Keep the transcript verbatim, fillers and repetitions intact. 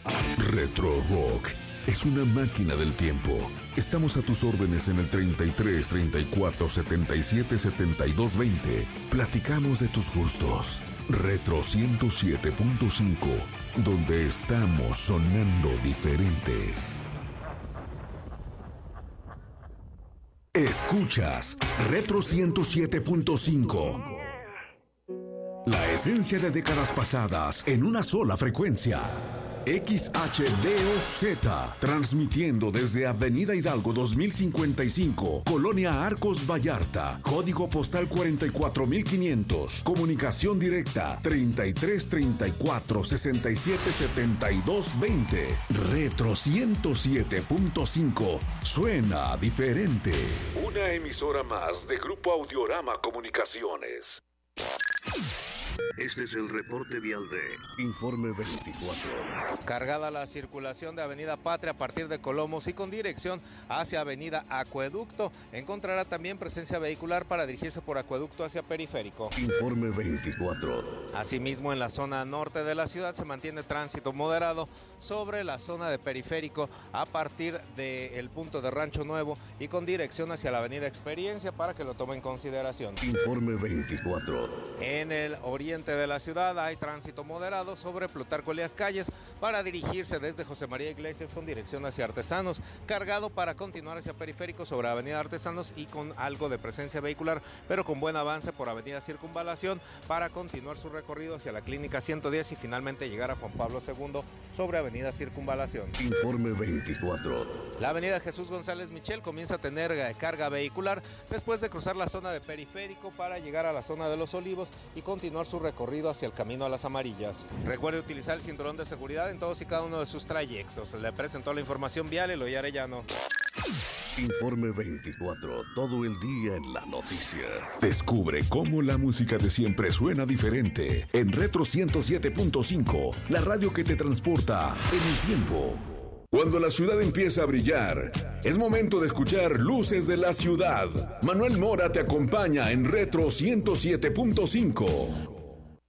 Retro Rock es una máquina del tiempo. Estamos a tus órdenes en el treinta y tres, treinta y cuatro, setenta y siete, setenta y dos, veinte. Platicamos de tus gustos. Retro ciento siete punto cinco, donde estamos sonando diferente. Escuchas Retro ciento siete punto cinco. La esencia de décadas pasadas en una sola frecuencia. X H D O Z, transmitiendo desde Avenida Hidalgo dos mil cincuenta y cinco, Colonia Arcos Vallarta, código postal cuarenta y cuatro mil quinientos, comunicación directa treinta y tres, treinta y cuatro, sesenta y siete, setenta y dos, veinte. Retro ciento siete punto cinco, suena diferente. Una emisora más de Grupo Audiorama Comunicaciones. Este es el reporte vial de Informe veinticuatro. Cargada la circulación de Avenida Patria a partir de Colomos y con dirección hacia Avenida Acueducto. Encontrará también presencia vehicular para dirigirse por Acueducto hacia Periférico. Informe veinticuatro. Asimismo, en la zona norte de la ciudad se mantiene tránsito moderado sobre la zona de Periférico a partir del punto de Rancho Nuevo y con dirección hacia la Avenida Experiencia para que lo tome en consideración. Informe veinticuatro. En el oriente de la ciudad hay tránsito moderado sobre Plutarco Elías Calles para dirigirse desde José María Iglesias con dirección hacia Artesanos, cargado para continuar hacia Periférico sobre Avenida Artesanos y con algo de presencia vehicular, pero con buen avance por Avenida Circunvalación para continuar su recorrido hacia la Clínica ciento diez y finalmente llegar a Juan Pablo segundo sobre Avenida Circunvalación. Informe veinticuatro. La Avenida Jesús González Michel comienza a tener carga vehicular después de cruzar la zona de Periférico para llegar a la zona de Los Olivos y continuar su recorrido hacia el Camino a las Amarillas. Recuerde utilizar el cinturón de seguridad en todos y cada uno de sus trayectos. Le presentó la información vial Eloy Arellano. Informe veinticuatro, todo el día en la noticia. Descubre cómo la música de siempre suena diferente en Retro ciento siete punto cinco, la radio que te transporta en el tiempo. Cuando la ciudad empieza a brillar, es momento de escuchar Luces de la Ciudad. Manuel Mora te acompaña en Retro ciento siete punto cinco.